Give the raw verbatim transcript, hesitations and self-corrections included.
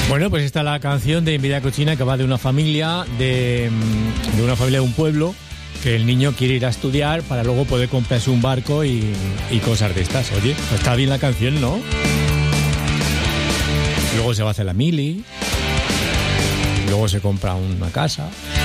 Bueno, pues esta es la canción de Envidia Cochina, que va de una familia de, de una familia de un pueblo, que el niño quiere ir a estudiar para luego poder comprarse un barco y, y cosas de estas. Oye, pues está bien la canción, ¿no? Luego se va a hacer la mili, luego se compra una casa.